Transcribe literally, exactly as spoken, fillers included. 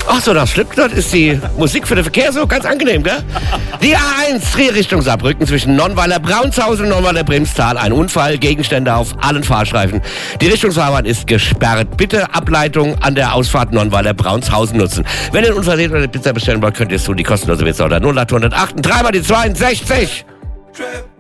Ach so, das Slipknot ist die Musik für den Verkehr so ganz angenehm, gell? Die A eins, Drehrichtung Saarbrücken zwischen Nonnweiler Braunshausen und Nonnweiler Bremstal. Ein Unfall, Gegenstände auf allen Fahrstreifen. Die Richtungsfahrbahn ist gesperrt. Bitte Ableitung an der Ausfahrt Nonnweiler Braunshausen nutzen. Wenn ihr einen Unfall seht oder eine Pizza bestellen wollt, könnt ihr es tun. Die kostenlose Pizza unter null acht acht acht, dreimal die zweiundsechzig.